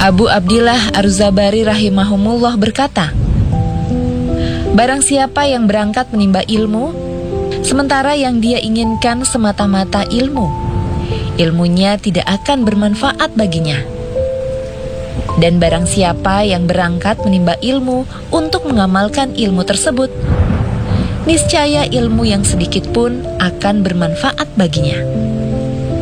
Abu Abdillah Ar-Zabari rahimahumullah berkata, barang siapa yang berangkat menimba ilmu, sementara yang dia inginkan semata-mata ilmu, ilmunya tidak akan bermanfaat baginya. Dan barang siapa yang berangkat menimba ilmu untuk mengamalkan ilmu tersebut, niscaya ilmu yang sedikit pun akan bermanfaat baginya.